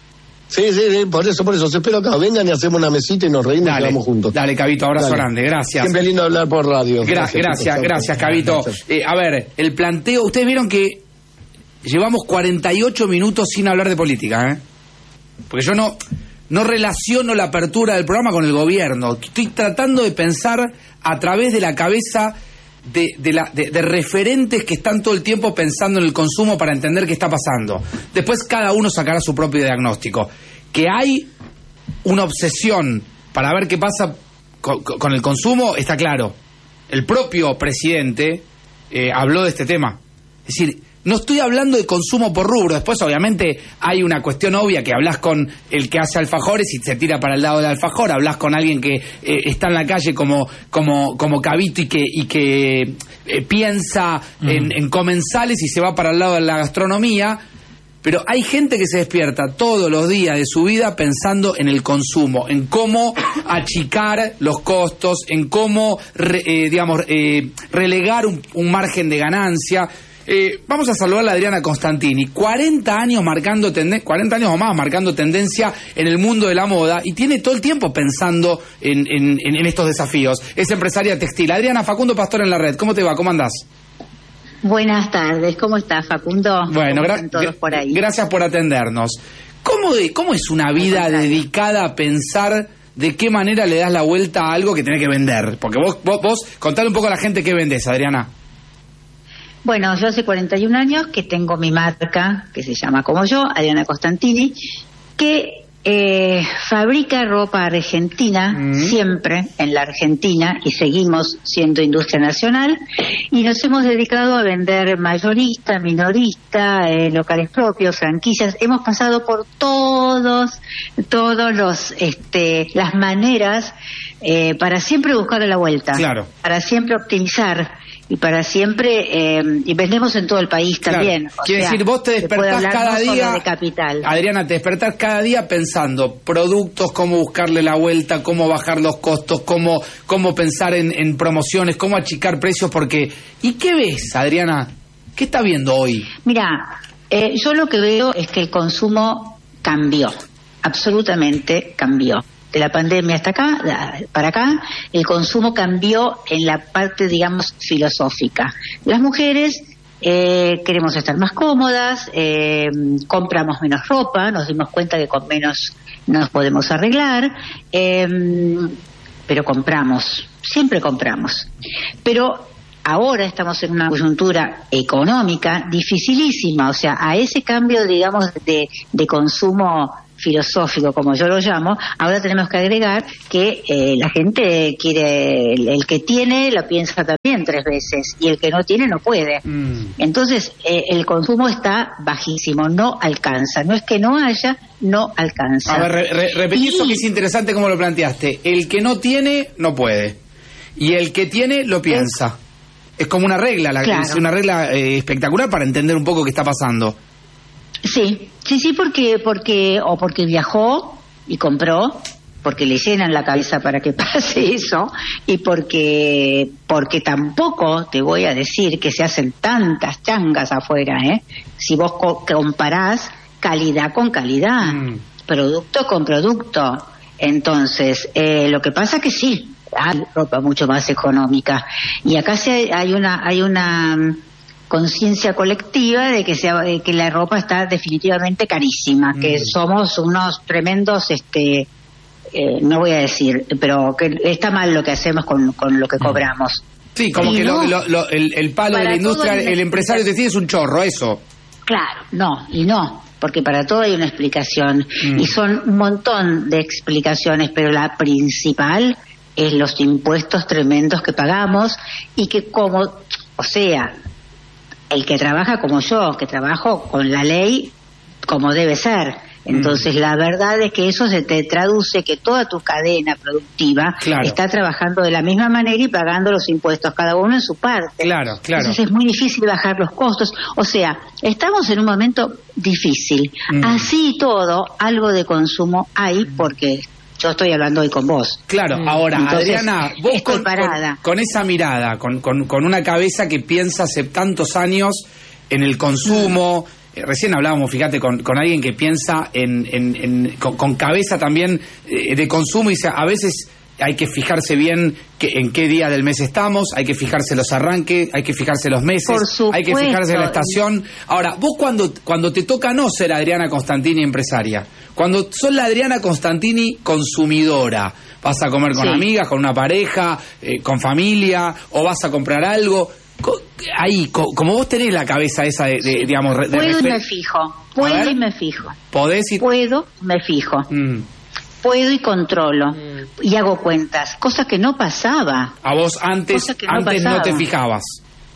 Sí, sí, sí, por eso, por eso, os espero acá, vengan y hacemos una mesita y nos reímos dale, y quedamos juntos. Dale, Cabito, abrazo dale. grande, gracias. Siempre lindo hablar por radio. Gra- gracias, gracias, gracias, Cabito. Eh, a ver, el planteo, ustedes vieron que llevamos cuarenta y ocho minutos sin hablar de política, ¿eh? Porque yo no, no relaciono la apertura del programa con el gobierno. Estoy tratando de pensar a través de la cabeza de, de, la, de, de referentes que están todo el tiempo pensando en el consumo para entender qué está pasando. Después cada uno sacará su propio diagnóstico. Que hay una obsesión para ver qué pasa con, con el consumo, está claro. El propio presidente eh, habló de este tema. Es decir, no estoy hablando de consumo por rubro. Después, obviamente, hay una cuestión obvia que hablas con el que hace alfajores y se tira para el lado del alfajor. Hablas con alguien que eh, está en la calle como como como Cabito y que y que eh, piensa mm. en, en comensales y se va para el lado de la gastronomía. Pero hay gente que se despierta todos los días de su vida pensando en el consumo, en cómo achicar los costos, en cómo, re, eh, digamos, eh, relegar un, un margen de ganancia. Eh, vamos a saludar a Adriana Constantini, cuarenta años marcando tendencia, cuarenta años o más marcando tendencia en el mundo de la moda y tiene todo el tiempo pensando en, en, en estos desafíos. Es empresaria textil. Adriana, Facundo Pastor en la red. ¿Cómo te va? ¿Cómo andás? Buenas tardes, ¿cómo estás, Facundo? Bueno, gra- todos por ahí? gracias por atendernos. ¿Cómo, de, ¿Cómo es una vida dedicada a pensar de qué manera le das la vuelta a algo que tenés que vender? Porque vos, vos, vos contale un poco a la gente qué vendés, Adriana. Bueno, yo hace cuarenta y un años que tengo mi marca, que se llama como yo, Adriana Constantini, que eh, fabrica ropa argentina, mm. siempre en la Argentina, y seguimos siendo industria nacional, y nos hemos dedicado a vender mayorista, minorista, eh, locales propios, franquicias. Hemos pasado por todos, todos los, este, las maneras eh, para siempre buscar la vuelta, claro. para siempre optimizar. Y para siempre, eh, y vendemos en todo el país claro. también. O Quiere sea, decir, vos te despertás cada no día, de capital. Adriana, te despertás cada día pensando productos, cómo buscarle la vuelta, cómo bajar los costos, cómo, cómo pensar en, en promociones, cómo achicar precios, porque... ¿Y qué ves, Adriana? ¿Qué estás viendo hoy? Mira, eh, yo lo que veo es que el consumo cambió, absolutamente cambió. De la pandemia hasta acá, para acá, el consumo cambió en la parte, digamos, filosófica. Las mujeres eh, queremos estar más cómodas, eh, compramos menos ropa, nos dimos cuenta que con menos nos podemos arreglar, eh, pero compramos, siempre compramos. Pero ahora estamos en una coyuntura económica dificilísima, o sea, a ese cambio, digamos, de, de consumo filosófico, como yo lo llamo, ahora tenemos que agregar que eh, la gente quiere, el, el que tiene lo piensa también tres veces y el que no tiene no puede. Mm. Entonces, eh, el consumo está bajísimo, no alcanza. No es que no haya, no alcanza. A ver, re, re, repetí eso que es interesante como lo planteaste. El que no tiene, no puede. Y el que tiene, lo piensa. Es, es como una regla, la, claro. es una regla eh, espectacular para entender un poco qué está pasando. Sí, sí, sí, porque, porque, o porque viajó y compró, porque le llenan la cabeza para que pase eso, y porque, porque tampoco te voy a decir que se hacen tantas changas afuera, ¿eh? Si vos co- comparás calidad con calidad, mm. producto con producto, Entonces, eh, lo que pasa que sí, hay ropa mucho más económica. Y acá sí hay, hay una hay una um, conciencia colectiva de que, sea, de que la ropa está definitivamente carísima, mm. que somos unos tremendos... este eh, no voy a decir, pero que está mal lo que hacemos con, con lo que cobramos. Sí, como y que no, lo, lo, el, el palo de la industria, el empresario te dice es un chorro, eso. Claro, no, y no, porque para todo hay una explicación, mm. y son un montón de explicaciones, pero la principal es los impuestos tremendos que pagamos, y que como, o sea, el que trabaja como yo, que trabajo con la ley como debe ser. Entonces, mm. la verdad es que eso se te traduce que toda tu cadena productiva claro. está trabajando de la misma manera y pagando los impuestos, cada uno en su parte. Claro, claro. Entonces es muy difícil bajar los costos. O sea, estamos en un momento difícil. Mm. Así y todo, algo de consumo hay porque... Yo estoy hablando hoy con vos. Claro, ahora, entonces, Adriana, vos con, con, con esa mirada, con, con, con una cabeza que piensa hace tantos años en el consumo... Mm. Recién hablábamos, fíjate, con, con alguien que piensa en, en, en con, con cabeza también eh, de consumo y dice, a veces hay que fijarse bien que, en qué día del mes estamos, hay que fijarse los arranques, hay que fijarse los meses, hay que fijarse la estación. Ahora, vos cuando, cuando te toca no ser Adriana Constantini empresaria, cuando sos la Adriana Constantini consumidora, vas a comer con sí. amigas, con una pareja, eh, con familia, o vas a comprar algo... Ahí, como vos tenés la cabeza esa de, de digamos... De puedo y me fijo, puedo y me fijo. ¿Podés y...? Puedo, me fijo. Mm. Puedo y controlo. Mm. Y hago cuentas, cosa que no pasaba. A vos antes, no, antes no te fijabas.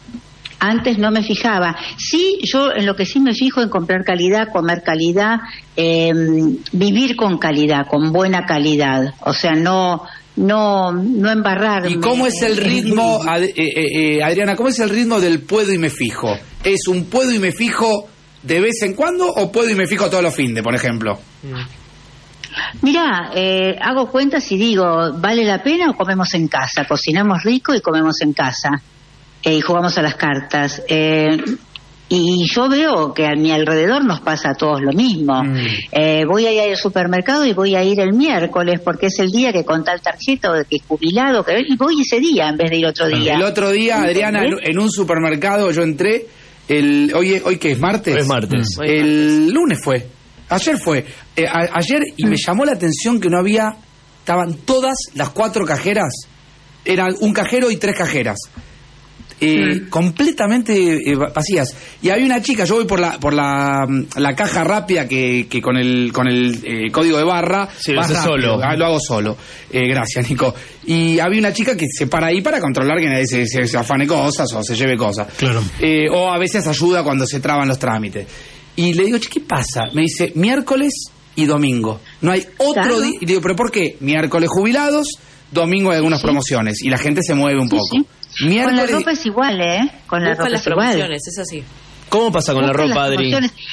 Antes no me fijaba. Sí, yo en lo que sí me fijo en comprar calidad, comer calidad, eh, vivir con calidad, con buena calidad. O sea, no... no no embarrarme. ¿Y cómo es el ritmo, Ad, eh, eh, Adriana, cómo es el ritmo del puedo y me fijo? ¿Es un puedo y me fijo de vez en cuando o puedo y me fijo todos los fines, por ejemplo? Mirá, eh, hago cuentas y digo, ¿vale la pena o comemos en casa? Cocinamos rico y comemos en casa. Eh, y jugamos a las cartas. Eh, Y yo veo que a mi alrededor nos pasa a todos lo mismo. Mm. Eh, voy a ir al supermercado y voy a ir el miércoles porque es el día que con tal tarjeta o de que es jubilado, que y voy ese día en vez de ir otro día. El otro día, Adriana, en, en un supermercado yo entré, el hoy hoy que es martes. Es martes. Mm. El lunes fue. Ayer fue. Eh, a, ayer y mm. me llamó la atención que no había, estaban todas las cuatro cajeras, eran un cajero y tres cajeras. Eh, mm. completamente eh, vacías, y había una chica, yo voy por la por la, la caja rápida que, que con el con el eh, código de barra sí, lo, rápido, solo. lo hago solo, eh, gracias Nico, y había una chica que se para ahí para controlar que nadie se, se, se afane cosas o se lleve cosas, claro. eh, o a veces ayuda cuando se traban los trámites, y le digo, che, ¿qué pasa? Me dice, miércoles y domingo, no hay otro claro. día, y digo, ¿pero por qué? Miércoles jubilados, domingo hay algunas sí. promociones, y la gente se mueve un sí, poco. Sí. Con la ropa es igual, ¿eh? Con la buscan ropa las es igual. promociones, es así. ¿Cómo pasa con buscan la ropa, Adri?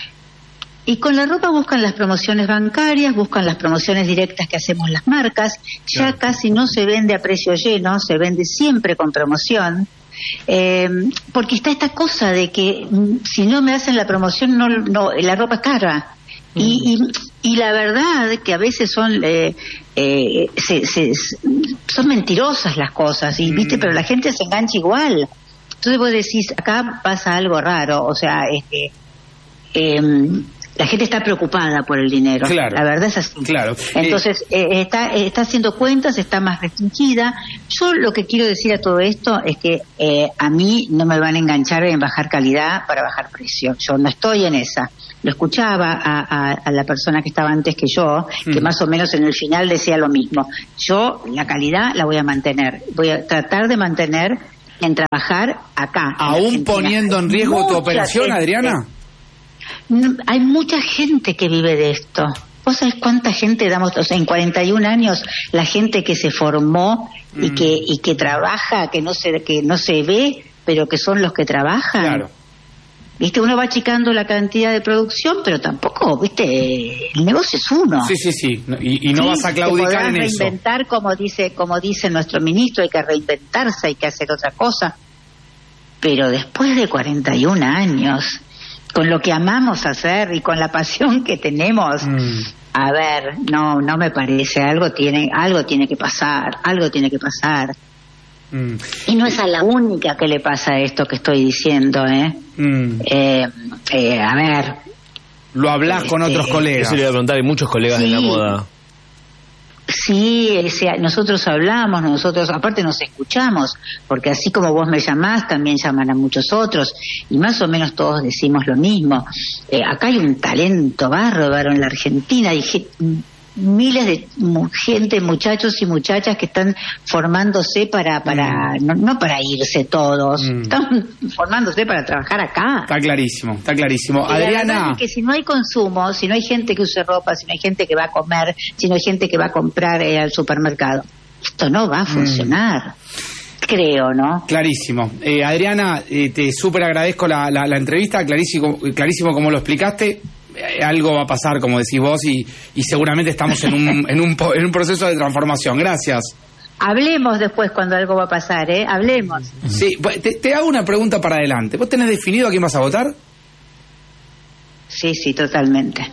Y con la ropa buscan las promociones bancarias, buscan las promociones directas que hacemos las marcas. Ya claro. casi no se vende a precio lleno, se vende siempre con promoción. Eh, porque está esta cosa de que si no me hacen la promoción, no, no la ropa es cara. Y, y, y la verdad que a veces son eh, eh, se, se, son mentirosas las cosas, y viste, pero la gente se engancha igual. Entonces vos decís, acá pasa algo raro, o sea, es que eh, la gente está preocupada por el dinero. Claro. La verdad es así. Claro. Entonces eh, está está haciendo cuentas, está más restringida. Yo lo que quiero decir a todo esto es que eh, a mí no me van a enganchar en bajar calidad para bajar precio. Yo no estoy en esa. Lo escuchaba a, a, a la persona que estaba antes que yo, que mm. más o menos en el final decía lo mismo. Yo la calidad la voy a mantener. Voy a tratar de mantener en trabajar acá. ¿Aún poniendo en riesgo mucha tu operación, gente, Adriana? Hay mucha gente que vive de esto. ¿Vos sabés cuánta gente damos? O sea, en cuarenta y un años, la gente que se formó y mm. que y que trabaja, que no se que no se ve, pero que son los que trabajan. Claro. Viste, uno va achicando la cantidad de producción, pero tampoco, viste, el negocio es uno. Sí, sí, sí, y, y no sí, vas a claudicar en eso. Reinventar, como dice, como dice nuestro ministro, hay que reinventarse, hay que hacer otra cosa. Pero después de cuarenta y un años, con lo que amamos hacer y con la pasión que tenemos, mm. a ver, no, no me parece, algo tiene, algo tiene que pasar, algo tiene que pasar. Mm. Y no es a la única que le pasa esto que estoy diciendo, ¿eh? Mm. eh, eh a ver. Lo hablás este, con otros colegas. Eso le iba a preguntar, hay muchos colegas sí. de la moda. Sí, o sea, nosotros hablamos, nosotros aparte nos escuchamos, porque así como vos me llamás, también llaman a muchos otros, y más o menos todos decimos lo mismo. Eh, acá hay un talento bárbaro en la Argentina, hay miles de gente, muchachos y muchachas que están formándose para, para mm. no, no para irse todos, mm. están formándose para trabajar acá. Está clarísimo, está clarísimo. Y Adriana... es que si no hay consumo, si no hay gente que use ropa, si no hay gente que va a comer, si no hay gente que va a comprar eh, al supermercado, esto no va a funcionar. Mm. Creo, ¿no? Clarísimo. Eh, Adriana, eh, te súper agradezco la, la, la entrevista, clarísimo, clarísimo como lo explicaste. Algo va a pasar, como decís vos, y, y seguramente estamos en un, en, un, en un proceso de transformación. Gracias. Hablemos después cuando algo va a pasar, ¿eh? Hablemos. Sí, te, te hago una pregunta para adelante. ¿Vos tenés definido a quién vas a votar? Sí, sí, totalmente.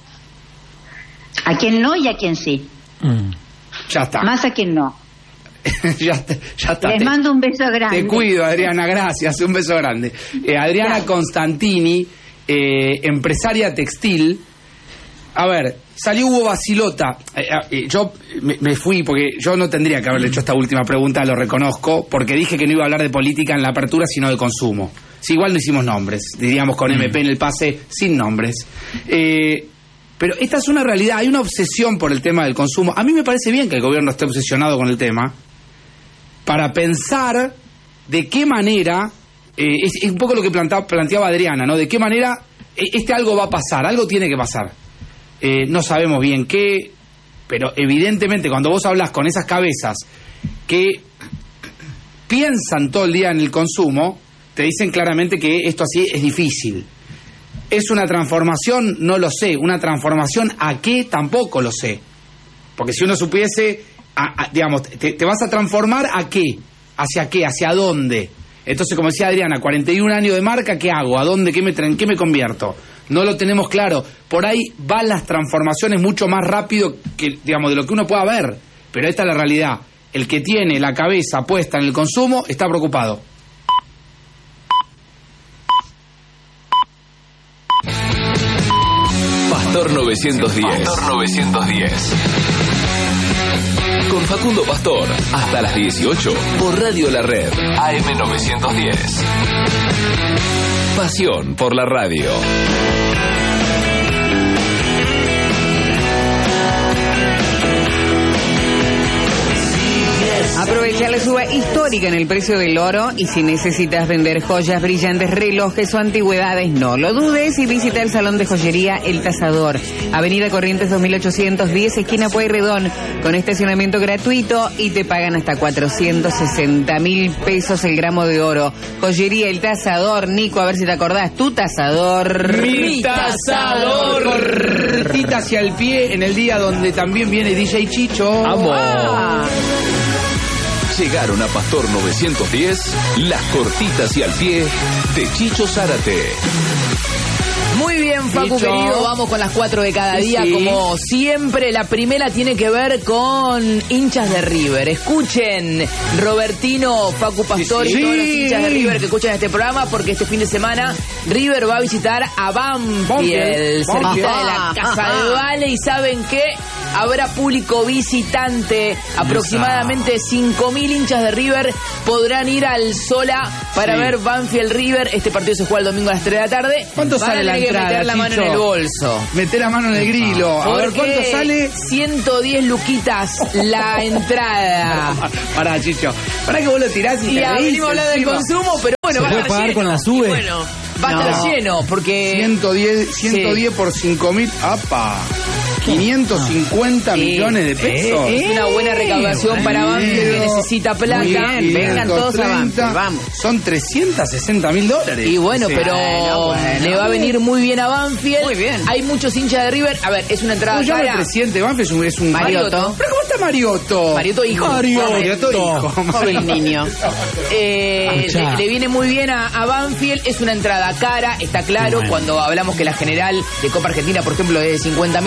A quién no y a quién sí. Mm. Ya está. Más a quién no. ya, está, ya está. Les te, mando un beso grande. Te cuido, Adriana, gracias. Un beso grande. Eh, Adriana ya. Constantini, Eh, empresaria textil. A ver, salió Hugo Basilota. Eh, eh, yo me, me fui porque yo no tendría que haberle hecho esta última pregunta, lo reconozco, porque dije que no iba a hablar de política en la apertura, sino de consumo. Si igual no hicimos nombres, diríamos con M P en el pase, sin nombres. Eh, pero esta es una realidad, hay una obsesión por el tema del consumo. A mí me parece bien que el gobierno esté obsesionado con el tema, para pensar de qué manera... Eh, es, es un poco lo que planta, planteaba Adriana, ¿no? De qué manera eh, este algo va a pasar, algo tiene que pasar. Eh, no sabemos bien qué, pero evidentemente cuando vos hablas con esas cabezas que piensan todo el día en el consumo, te dicen claramente que esto así es difícil. ¿Es una transformación? No lo sé. ¿Una transformación a qué? Tampoco lo sé. Porque si uno supiese, a, a, digamos, te, te vas a transformar a qué, hacia qué, hacia dónde. Entonces, como decía Adriana, cuarenta y un años de marca, ¿qué hago? ¿A dónde? ¿Qué me, ¿En qué me convierto? No lo tenemos claro. Por ahí van las transformaciones mucho más rápido que, digamos, de lo que uno pueda ver. Pero esta es la realidad. El que tiene la cabeza puesta en el consumo está preocupado. Pastor novecientos diez. Pastor novecientos diez. Con Facundo Pastor, hasta las dieciocho, por Radio La Red, A M novecientos diez. Pasión por la radio. Aprovecha la suba histórica en el precio del oro y si necesitas vender joyas, brillantes, relojes o antigüedades, no lo dudes y visita el Salón de Joyería El Tasador, Avenida Corrientes dos mil ochocientos diez, esquina Pueyrredón, con estacionamiento gratuito y te pagan hasta cuatrocientos sesenta mil pesos el gramo de oro. Joyería El Tasador, Nico, a ver si te acordás, tu tasador. Mi tasador. Cortita hacia el pie en el día donde también viene D J Chicho. ¡Vamos! Ah. Llegaron a Pastor novecientos diez, las cortitas y al pie de Chicho Zárate. Muy bien, Facu, Chicho, querido, vamos con las cuatro de cada día, sí. Como siempre. La primera tiene que ver con hinchas de River. Escuchen, Robertino, Facu Pastor, sí, sí. y todos los hinchas de River que escuchan este programa, porque este fin de semana River va a visitar a Banfield, cerquita de la Casa de Vale, y ¿saben qué? Habrá público visitante, aproximadamente cinco mil hinchas de River podrán ir al Sola para sí. ver Banfield River. Este partido se juega el domingo a las tres de la tarde. ¿Cuánto Van sale la entrada, que meter la mano Chicho? En el bolso. Meter la mano en el grilo. A ver, ¿cuánto sale? ciento diez luquitas la entrada. Pará, Chicho. Pará que vos lo tirás y, y te reís. Venimos hablando del consumo, pero bueno, ¿se va a puede estar pagar lleno. Con la sube? Bueno, va a estar no. lleno, porque... ciento diez, ciento diez sí. por cinco mil. ¡Apa! quinientos cincuenta sí. millones de pesos. Es una buena recaudación eh, para Banfield, que necesita plata. Bien, vengan todos a Banfield, vamos. Son trescientos sesenta mil dólares. Y bueno, sí. pero bueno, bueno. le va a venir muy bien a Banfield. Muy bien. Hay muchos hinchas de River. A ver, es una entrada cara. cara. El presidente de Banfield es un, es un Mariotto. ¿Pero cómo está Mariotto? Mariotto hijo. Mariotto, Mariotto hijo. Joven niño. Eh, le, le viene muy bien a, a Banfield. Es una entrada cara, está claro. Bueno. Cuando hablamos que la general de Copa Argentina, por ejemplo, es de cincuenta mil pesos.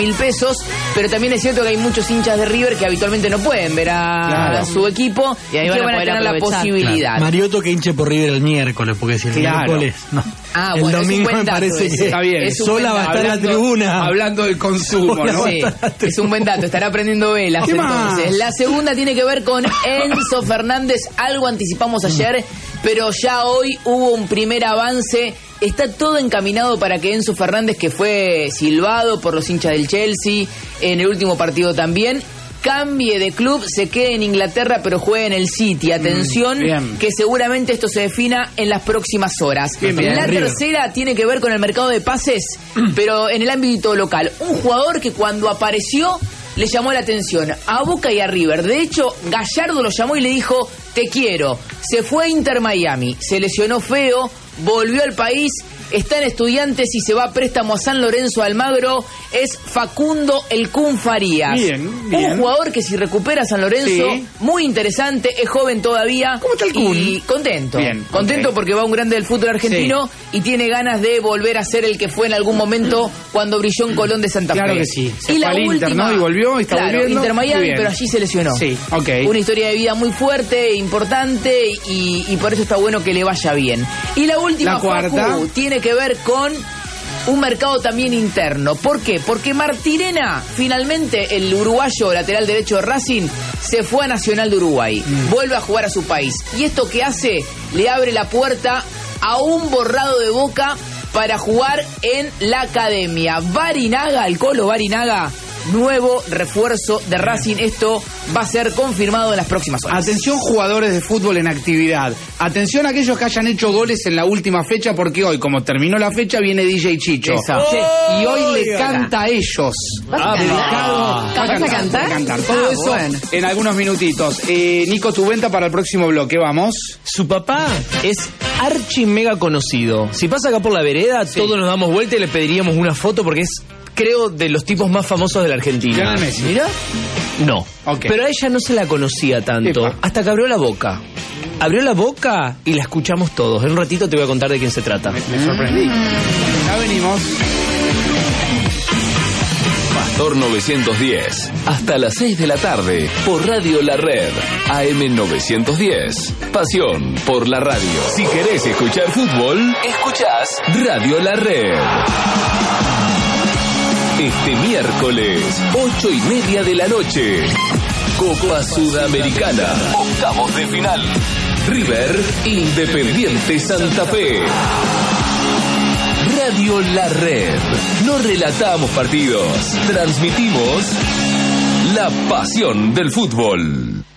esos, pero también es cierto que hay muchos hinchas de River que habitualmente no pueden ver a, claro. a su equipo y ahí van, que van a, a tener la posibilidad. Claro. Mariotto que hinche por River el miércoles, porque si el claro. miércoles no. Ah, el bueno, domingo es un buen dato me parece ese. que está bien. Es sola va a estar en la tribuna. Hablando del consumo, ¿no? Sí, es un buen dato, estará prendiendo velas entonces. La segunda tiene que ver con Enzo Fernández, algo anticipamos ayer, pero ya hoy hubo un primer avance. Está todo encaminado para que Enzo Fernández, que fue silbado por los hinchas del Chelsea en el último partido también, cambie de club, se quede en Inglaterra, pero juegue en el City. Atención, mm, que seguramente esto se defina en las próximas horas. Bien, bien, la River. Tercera tiene que ver con el mercado de pases, pero en el ámbito local. Un jugador que cuando apareció le llamó la atención a Boca y a River. De hecho, Gallardo lo llamó y le dijo, te quiero. Se fue a Inter Miami, se lesionó feo, volvió al país, está en Estudiantes y se va a préstamo a San Lorenzo Almagro. Es Facundo El Kun Farías. Bien, bien. Un jugador que si recupera a San Lorenzo, sí. muy interesante, es joven todavía. ¿Cómo está el Kun? Y contento. Bien, contento okay. porque va un grande del fútbol argentino sí. y tiene ganas de volver a ser el que fue en algún momento cuando brilló en Colón de Santa Fe. Claro que sí. Se y fue la al última, Inter, ¿no? Y volvió, y está claro, volviendo. Inter Miami, pero allí se lesionó. Sí, ok. Una historia de vida muy fuerte, importante y, y por eso está bueno que le vaya bien. Y la última, la cuarta, Facu, tiene que ver con un mercado también interno. ¿Por qué? Porque Martirena, finalmente, el uruguayo lateral derecho de Racing, se fue a Nacional de Uruguay. Mm. Vuelve a jugar a su país. Y esto que hace, le abre la puerta a un borrado de Boca para jugar en la academia. Barinaga, el Colo Barinaga, nuevo refuerzo de Racing. Esto va a ser confirmado en las próximas horas. Atención, jugadores de fútbol en actividad. Atención a aquellos que hayan hecho goles en la última fecha, porque hoy, como terminó la fecha, viene D J Chicho. Oh, y hoy le canta a ellos. ¿Vas a dedicado, cantar? ¿Vas a cantar? Va a cantar. Todo ah, eso bueno. en algunos minutitos. Eh, Nico, tu venta para el próximo bloque. Vamos. Su papá es archi mega conocido. Si pasa acá por la vereda, sí. todos nos damos vuelta y le pediríamos una foto porque es, creo, de los tipos más famosos de la Argentina. ¿Mira? No. Okay. Pero a ella no se la conocía tanto. Epa. Hasta que abrió la boca. Abrió la boca y la escuchamos todos. En un ratito te voy a contar de quién se trata. Me, me sorprendí. Ya venimos. Pastor novecientos diez. Hasta las seis de la tarde. Por Radio La Red. A M novecientos diez. Pasión por la radio. Si querés escuchar fútbol, escuchás Radio La Red. Este miércoles, ocho y media de la noche. Copa Sudamericana. Octavos de final. River, Independiente Santa Fe. Radio La Red. No relatamos partidos. Transmitimos la pasión del fútbol.